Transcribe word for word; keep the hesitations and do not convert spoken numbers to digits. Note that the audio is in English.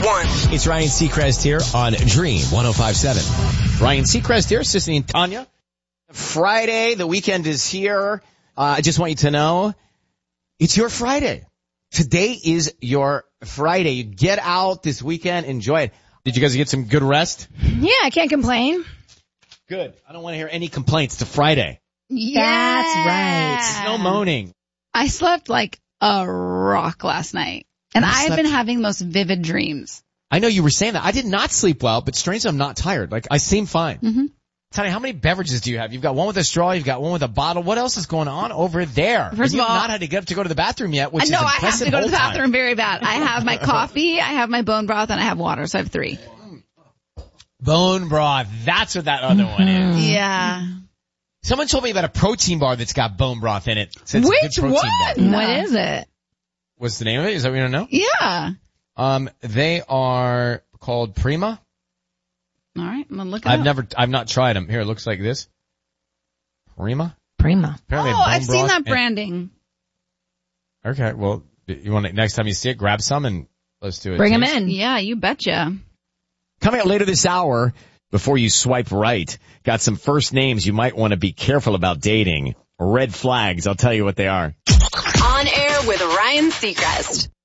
one. It's Ryan Seacrest here on Dream one oh five point seven. Ryan Seacrest here, assisting Tanya. Friday, the weekend is here. Uh, I just want you to know, it's your Friday. Today is your Friday. You get out this weekend, enjoy it. Did you guys get some good rest? Yeah, I can't complain. Good. I don't want to hear any complaints to Friday. Yeah. That's right. No moaning. I slept like a rock last night, and You I've slept- been having the most vivid dreams. I know you were saying that. I did not sleep well, but strangely I'm not tired. Like, I seem fine. Mm-hmm. Tanya, how many beverages do you have? You've got one with a straw, you've got one with a bottle. What else is going on over there? First you of have all- not had to get up to go to the bathroom yet, which I know is I impressive. have to go to the whole bathroom time. very bad. I have my coffee, I have my bone broth, and I have water, so I have three. Bone broth. That's what that other one is. Yeah. Someone told me about a protein bar that's got bone broth in it. Said it's a Which good protein one? bar. What is it? What's the name of it? Is that what you don't know? Yeah. Um, they are called Prima. All right, I'm gonna look it I've up. never, I've not tried them. Here, it looks like this. Prima? Prima. Apparently Oh, bone I've seen broth that and- branding. Okay, well, you want to, next time you see it, grab some and let's do it. Bring them Taste. in. Yeah, you betcha. Coming up later this hour, before you swipe right, got some first names you might want to be careful about dating. Red flags, I'll tell you what they are. On air with Ryan Seacrest.